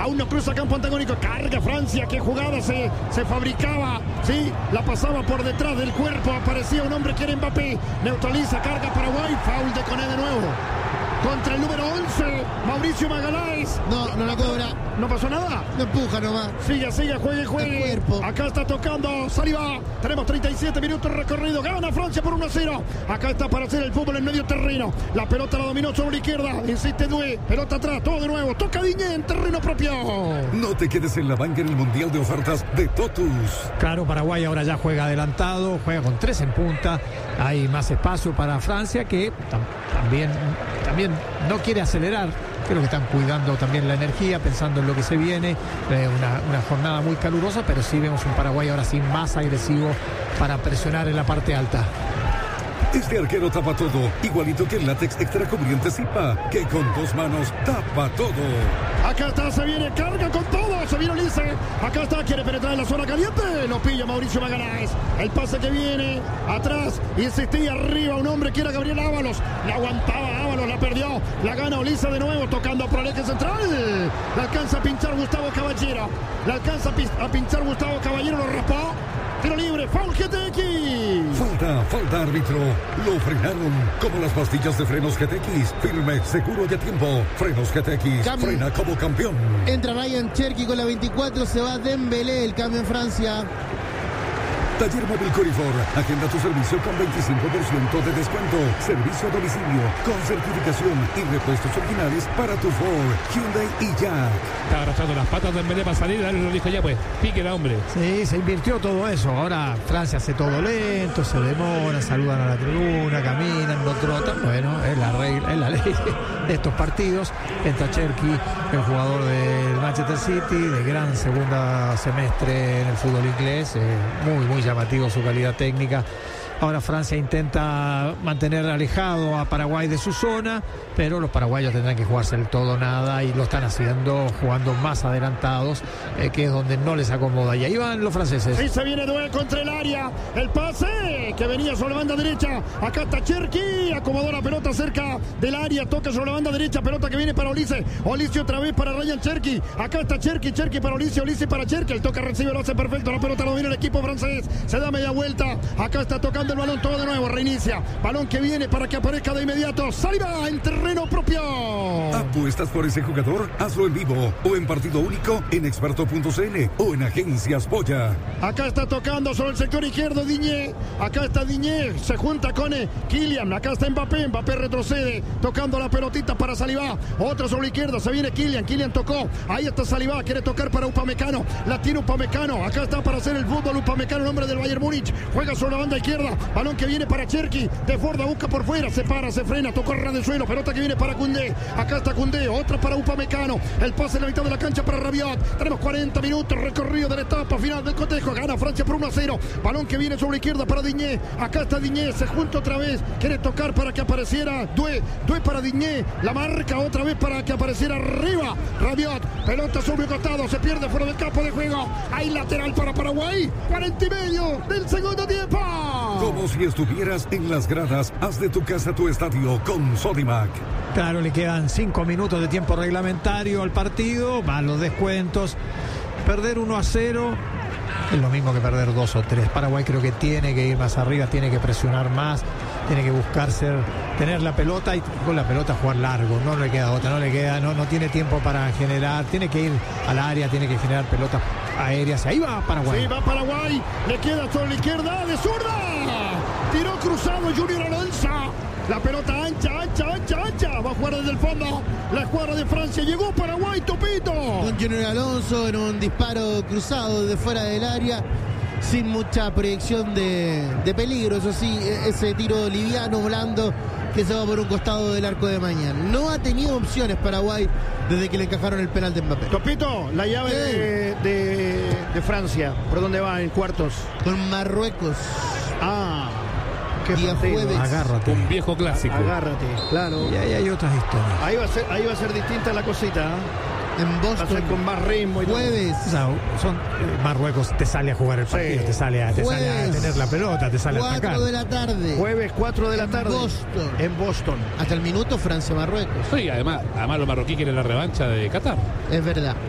Aún no cruza campo antagónico. Carga Francia. Qué jugada se fabricaba. Sí, la pasaba por detrás del cuerpo. Aparecía un hombre que era Mbappé. Neutraliza, carga Paraguay. Foul de Koné de nuevo. Contra el número 11, Mauricio Magaláes. No la cobra. ¿No pasó nada? No empuja nomás. Sigue, juegue. Acá está tocando Saliba. Tenemos 37 minutos recorrido. Gana Francia por 1-0. Acá está para hacer el fútbol en medio terreno. La pelota la dominó sobre la izquierda. Insiste Doué. Pelota atrás, todo de nuevo. Toca Digne en terreno propio. No te quedes en la banca en el Mundial de Ofertas de Totus. Claro, Paraguay ahora ya juega adelantado. Juega con 3 en punta. Hay más espacio para Francia, que también no quiere acelerar. Creo que están cuidando también la energía, pensando en lo que se viene. Una jornada muy calurosa, pero sí vemos un Paraguay ahora sí más agresivo para presionar en la parte alta. Este arquero tapa todo, igualito que el látex extra cubriente Zipa, que con 2 manos tapa todo. Acá está, se viene, carga con todo, se viene Ulises. Acá está, quiere penetrar en la zona caliente. Lo pilla Mauricio Magaláes. El pase que viene atrás, insistía arriba un hombre que era Gabriel Ábalos. La aguantaba Ábalos, la perdió. La gana Ulises de nuevo, tocando por el eje central. La alcanza a pinchar Gustavo Caballero. La alcanza a pinchar Gustavo Caballero, lo raspó. Tiro libre, foul GTX. Falta árbitro. Lo frenaron como las pastillas de frenos GTX. Firme, seguro y a tiempo. Frenos GTX. Frena como campeón. Entra Ryan Cherki con la 24. Se va Dembélé. El cambio en Francia. Taller Móvil Corifor. Agenda tu servicio con 25% de descuento. Servicio a domicilio con certificación y repuestos originales para tu Ford, Hyundai y Jack. Está arrastrando las patas de Dembélé para salir. Dale, lo dijo ya, pues. Pique la hombre. Sí, se invirtió todo eso. Ahora Francia hace todo lento, se demora, saludan a la tribuna, caminan, no trotan. Bueno, es la regla, es la ley de estos partidos. Entra Cherki, el jugador del Manchester City, de gran segunda semestre en el fútbol inglés. Muy llamativo su calidad técnica. Ahora Francia intenta mantener alejado a Paraguay de su zona, pero los paraguayos tendrán que jugarse el todo o nada y lo están haciendo jugando más adelantados, que es donde no les acomoda. Y ahí van los franceses. Sí, se viene Doué contra el área. El pase que venía sobre la banda derecha. Acá está Cherki, acomodó la pelota cerca del área, toca sobre la banda derecha, pelota que viene para Ulises. Ulises otra vez para Ryan Cherki. Acá está Cherki para Ulises para Cherki. El toca recibe, lo hace perfecto. La pelota lo viene el equipo francés. Se da media vuelta. Acá está tocando el balón todo de nuevo, reinicia. Balón que viene para que aparezca de inmediato. Saliba en terreno propio. ¿Apuestas por ese jugador? Hazlo en vivo o en partido único en experto.cl o en Agencias Polla. Acá está tocando sobre el sector izquierdo Digne. Acá está Digne, se junta con Kylian. Acá está Mbappé retrocede, tocando la pelotita para Saliba. Otra sobre la izquierda, se viene Kylian tocó. Ahí está Saliba, quiere tocar para Upamecano. La tiene Upamecano. Acá está para hacer el fútbol Upamecano, el hombre del Bayern Múnich. Juega sobre la banda izquierda. Balón que viene para Cherki. De Forda busca por fuera. Se para, se frena. Tocó ras del suelo. Pelota que viene para Koundé. Acá está Koundé. Otra para Upamecano. El pase en la mitad de la cancha para Rabiot. Tenemos 40 minutos recorrido de la etapa final del cotejo. Gana Francia por 1-0. Balón que viene sobre la izquierda para Digne. Acá está Digne. Se junta otra vez. Quiere tocar para que apareciera Doué para Digne. La marca otra vez para que apareciera arriba Rabiot. Pelota sobre el costado. Se pierde fuera del campo de juego. Hay lateral para Paraguay. 40 y medio del segundo tiempo. Como si estuvieras en las gradas, haz de tu casa tu estadio con Sodimac. Claro, le quedan 5 minutos de tiempo reglamentario al partido, van los descuentos. Perder 1-0 es lo mismo que perder 2 o 3. Paraguay creo que tiene que ir más arriba, tiene que presionar más, tiene que buscar tener la pelota y con la pelota jugar largo. No le queda otra, no tiene tiempo para generar, tiene que ir al área, tiene que generar pelotas aéreas. Ahí va Paraguay. Sí, va Paraguay, le queda sobre la izquierda, de zurda. Tiró cruzado Junior Alonso. La pelota ancha. Va a jugar desde el fondo. La escuadra de Francia. Llegó Paraguay, Topito. Con Junior Alonso en un disparo cruzado de fuera del área. Sin mucha proyección de peligro. Eso sí, ese tiro liviano, blando, que se va por un costado del arco de mañana. No ha tenido opciones Paraguay desde que le encajaron el penal de Mbappé. Topito, la llave de Francia. ¿Por dónde va en cuartos? Con Marruecos. Día jueves. Agárrate. Un viejo clásico. Agárrate, claro. Y ahí hay otras historias. Ahí va a ser distinta la cosita. En Boston. Va a ser con más ritmo y jueves. O sea, Marruecos te sale a jugar el partido, te sale a tener la pelota, te sale a atacar. 4 de la tarde. Jueves 4 de la tarde. En Boston. Hasta el minuto Francia-Marruecos. Sí, además los marroquíes quieren la revancha de Qatar. Es verdad.